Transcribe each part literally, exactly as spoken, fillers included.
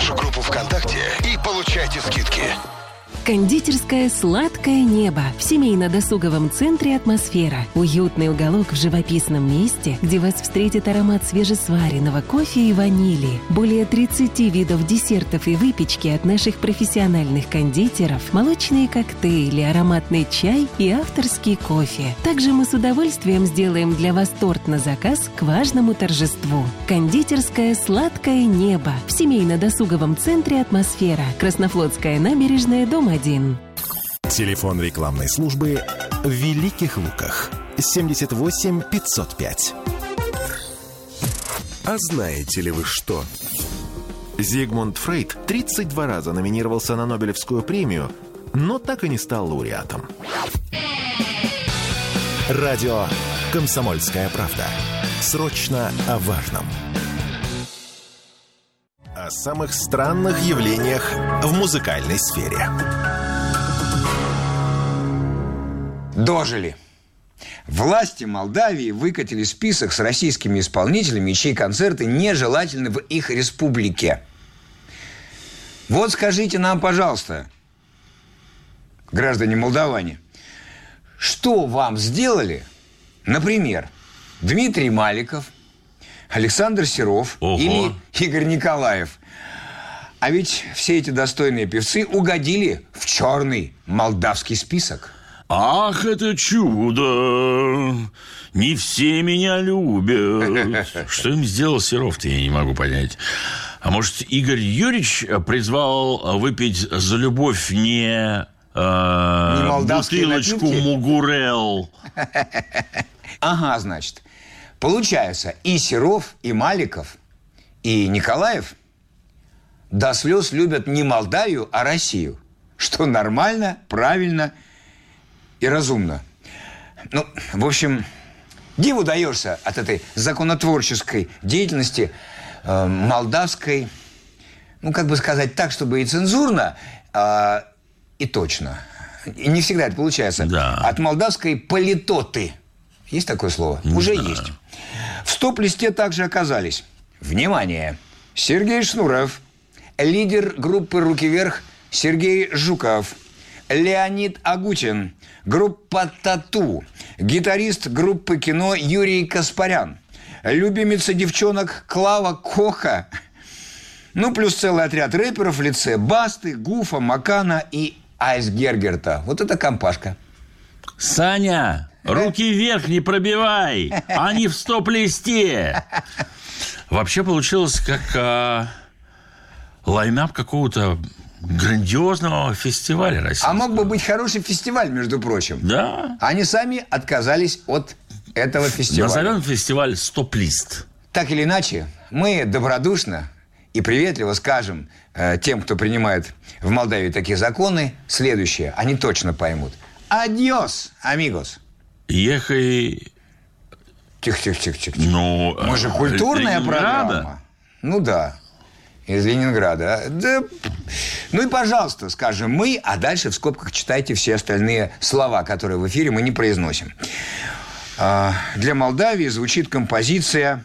нашу группу ВКонтакте и получайте скидки. Кондитерская «Сладкое небо» в семейно-досуговом центре «Атмосфера». Уютный уголок в живописном месте, где вас встретит аромат свежесваренного кофе и ванили. Более тридцати видов десертов и выпечки от наших профессиональных кондитеров, молочные коктейли, ароматный чай и авторский кофе. Также мы с удовольствием сделаем для вас торт на заказ к важному торжеству. Кондитерская «Сладкое небо» в семейно-досуговом центре «Атмосфера». Краснофлотская набережная, дом один. Телефон рекламной службы в Великих Луках. семьдесят восемь пятьсот пять. А знаете ли вы что? Зигмунд Фрейд тридцать два раза номинировался на Нобелевскую премию, но так и не стал лауреатом. Радио «Комсомольская правда». Срочно о важном. О самых странных явлениях в музыкальной сфере. Дожили. Власти Молдавии выкатили список с российскими исполнителями, чьи концерты нежелательны в их республике. Вот скажите нам, пожалуйста, граждане молдаване, что вам сделали, например, Дмитрий Маликов, Александр Серов Ого. Или Игорь Николаев? А ведь все эти достойные певцы угодили в черный молдавский список. Ах, это чудо! Не все меня любят. Что им сделал Серов-то, я не могу понять. А может, Игорь Юрьевич призвал выпить за любовь не, э, не бутылочку Мугурел? Ага, значит. Получается, и Серов, и Маликов, и Николаев до слез любят не Молдавию, а Россию. Что нормально, правильно и разумно. Ну, в общем, диву даешься от этой законотворческой деятельности э, молдавской, ну, как бы сказать так, чтобы и цензурно, э, и точно. И не всегда это получается. Да. От молдавской политоты. Есть такое слово? Да. Уже есть. В стоп-листе также оказались, внимание, Сергей Шнуров, лидер группы «Руки вверх» Сергей Жуков, Леонид Агутин, группа «Тату», гитарист группы «Кино» Юрий Каспарян, любимица девчонок Клава Кока, ну, плюс целый отряд рэперов в лице Басты, Гуфа, Макана и Айсгергерта. Вот это компашка. Саня, руки вверх не пробивай, они в стоп-листе. Вообще получилось как а, лайнап какого-то грандиозного фестиваля российского. А мог бы быть хороший фестиваль, между прочим. Да. Они сами отказались от этого фестиваля. Назовем фестиваль «Стоп-лист». Так или иначе, мы добродушно и приветливо скажем э, тем, кто принимает в Молдавии такие законы, следующее. Они точно поймут. Адьос, амигос. Ехай... Тихо-тихо-тихо. Ну, мы же культурная программа. Ну да. Из Ленинграда. Да. Ну и, пожалуйста, скажем мы, а дальше в скобках читайте все остальные слова, которые в эфире мы не произносим. А, для Молдавии звучит композиция...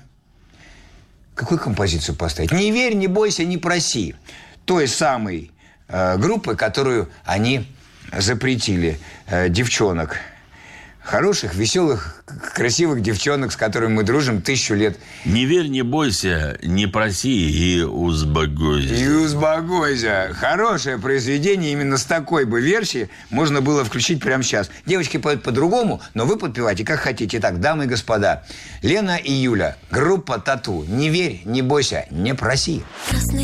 Какую композицию поставить? «Не верь, не бойся, не проси». Той самой э, группы, которую они запретили. Э, девчонок. Хороших, веселых, красивых девчонок, с которыми мы дружим тысячу лет. Не верь, не бойся, не проси и узбагойся. И узбагойся. Хорошее произведение. Именно с такой бы версии можно было включить прямо сейчас. Девочки поют по-другому, но вы подпевайте как хотите. Итак, дамы и господа, Лена и Юля, группа «Тату». Не верь, не бойся, не проси.